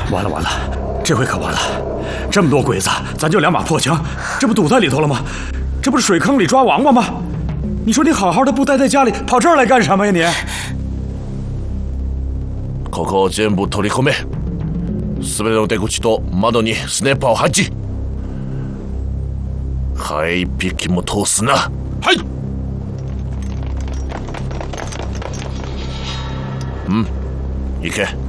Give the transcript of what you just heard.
完了完了，这回可完了！这么多鬼子，咱就2把破枪，这不堵在里头了吗？这不是水坑里抓王八吗？你说你好好的不待在家里，跑这儿来干什么呀你？ ここを全部取り込め。全ての出口と窓にスネーパーを配置。ハエ一匹も通すな。 はい。 行け。